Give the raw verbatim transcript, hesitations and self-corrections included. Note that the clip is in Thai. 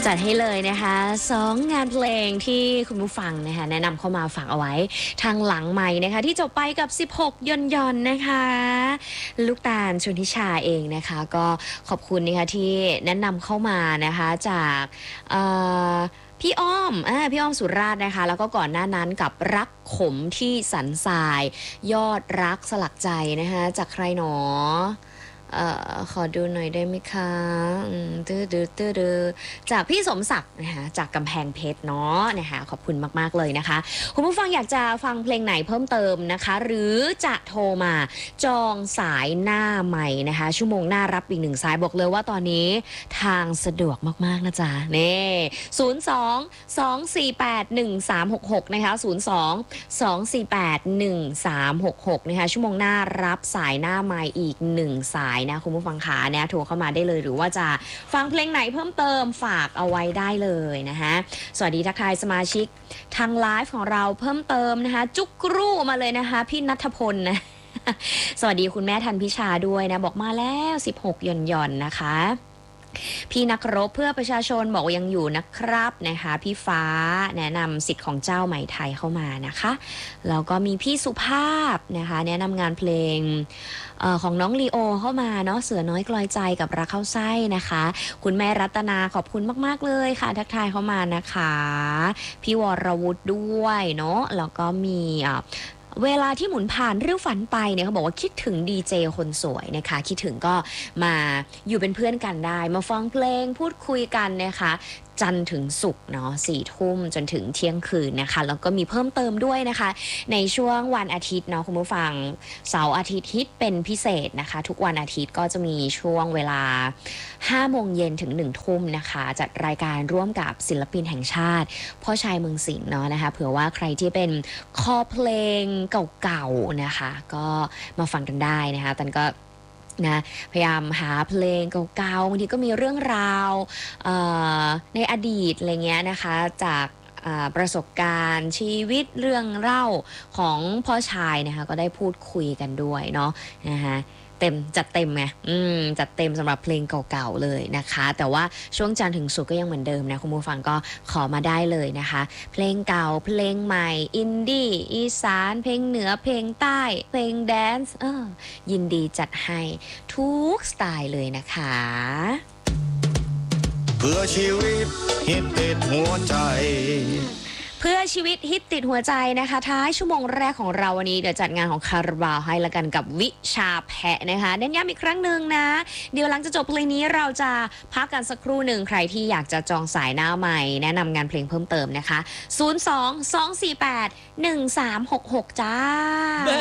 จัดให้เลยนะคะสองงานเพลงที่คุณผู้ฟังนะคะแนะนำเข้ามาฝากเอาไว้ทางหลังไมค์นะคะที่จบไปกับสิบหกย่อนย่อนนะคะลูกตาลชนทิชาเองนะคะก็ขอบคุณนะคะที่แนะนำเข้ามานะคะจากพี่อ้อมอ่าพี่อ้อมสุราษฎร์นะคะแล้วก็ก่อนหน้านั้นกับรักขมที่สันทรายยอดรักสลักใจนะคะจากใครหนอเอ่อขอดูหน่อยได้ไหมคะตื้อตื้อตื้อตื้อจากพี่สมศักดิ์นะคะจากกำแพงเพชรเนาะนะคะขอบคุณมากๆเลยนะคะคุณผู้ฟังอยากจะฟังเพลงไหนเพิ่มเติมนะคะหรือจะโทรมาจองสายหน้าใหม่นะคะชั่วโมงหน้ารับอีกหนึ่งสายบอกเลยว่าตอนนี้ทางสะดวกมากๆนะจ๊ะนี่ศูนย์ สอง สอง สี่ แปด หนึ่ง สาม หก หกนะคะศูนย์ สอง สอง สี่ แปด หนึ่ง สาม หก หกนะคะชั่วโมงหน้ารับสายหน้าใหม่อีกหนึ่งสายนะคุณผู้ฟังขาเนี่ยโทรเข้ามาได้เลยหรือว่าจะฟังเพลงไหนเพิ่มเติมฝากเอาไว้ได้เลยนะคะสวัสดีทักทายสมาชิกทางไลฟ์ของเราเพิ่มเติมนะคะจุกรูมาเลยนะคะพี่ณัฐพลนะสวัสดีคุณแม่ทันพิชาด้วยนะบอกมาแล้วสิบหกหย่อนหย่อนนะคะพี่นักรบเพื่อประชาชนบอกว่ายังอยู่นะครับนะคะพี่ฟ้าแนะนำสิทธิ์ของเจ้าไหมไทยเข้ามานะคะแล้วก็มีพี่สุภาพนะคะแนะนำงานเพลงเอ่อของน้องลีโอเข้ามาเนาะเสือน้อยกลอยใจกับรักเข้าไส้นะคะคุณแม่รัตนาขอบคุณมากๆเลยค่ะทักทายเข้ามานะคะพี่วรวุฒิด้วยเนาะแล้วก็มีอ่าเวลาที่หมุนผ่านเรื่องฝันไปเนี่ยเขาบอกว่าคิดถึงดีเจคนสวยนะคะคิดถึงก็มาอยู่เป็นเพื่อนกันได้มาฟังเพลงพูดคุยกันนะคะจันทร์ถึงศุกร์เนาะสี่ทุ่มจนถึงเที่ยงคืนนะคะแล้วก็มีเพิ่มเติมด้วยนะคะในช่วงวันอาทิตย์เนาะคุณผู้ฟังเสาร์อาทิตย์ฮิตเป็นพิเศษนะคะทุกวันอาทิตย์ก็จะมีช่วงเวลาห้าโมงเย็นถึงหนึ่งทุ่มนะคะจัดรายการร่วมกับศิลปินแห่งชาติพ่อชายเมืองสิงห์เนาะนะคะเผื่อว่าใครที่เป็นคอเพลงเก่าๆนะคะก็มาฟังกันได้นะคะตันก็นะพยายามหาเพลงเก่าๆบางทีก็มีเรื่องราวในอดีตอะไรเงี้ยนะคะจากประสบการณ์ชีวิตเรื่องเล่าของพ่อชายนะคะก็ได้พูดคุยกันด้วยเนาะนะคะเต็มจัดเต็มไงอืมจัดเต็มสำหรับเพลงเก่าๆเลยนะคะแต่ว่าช่วงจันทร์ถึงศุกร์ก็ยังเหมือนเดิมนะคุณผู้ฟังก็ขอมาได้เลยนะคะเพลงเก่าเพลงใหม่อินดี้อีสานเพลงเหนือเพลงใต้เพลงแดนซ์เออยินดีจัดให้ทุกสไตล์เลยนะคะเพื่อชีวิตฮิตติดหัวใจเพื่อชีวิตฮิตติดหัวใจนะคะท้ายชั่วโมงแรกของเราวันนี้เดี๋ยวจัดงานของคาราบาวให้ละกันกับวิชาแพะนะคะเน้นย้ำอีกครั้งหนึ่งนะเดี๋ยวหลังจะจบเพลงนี้เราจะพักกันสักครู่หนึ่งใครที่อยากจะจองสายหน้าใหม่แนะนำงานเพลงเพิ่มเติมนะคะศูนย์ สอง สอง สี่ แปด หนึ่ง สาม หก หกจ้า